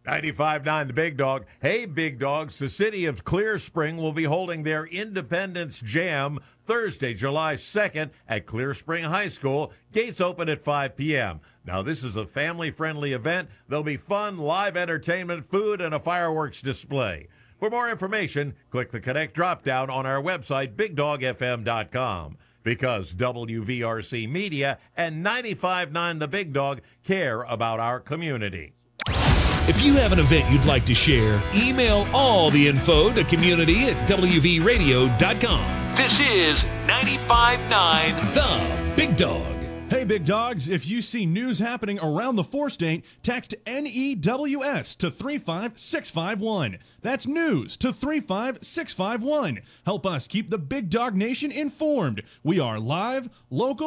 95.9 The Big Dog. Hey, Big Dogs, the city of Clear Spring will be holding their Independence Jam Thursday, July 2nd at Clear Spring High School. Gates open at 5 p.m. Now, this is a family-friendly event. There'll be fun, live entertainment, food, and a fireworks display. For more information, click the Connect drop-down on our website, BigDogFM.com. Because WVRC Media and 95.9 The Big Dog care about our community. If you have an event you'd like to share, email all the info to community@wvradio.com. This is 95.9 The Big Dog. Hey, Big Dogs, if you see news happening around the four-state, text NEWS to 35651. That's news to 35651. Help us keep the Big Dog Nation informed. We are live, local,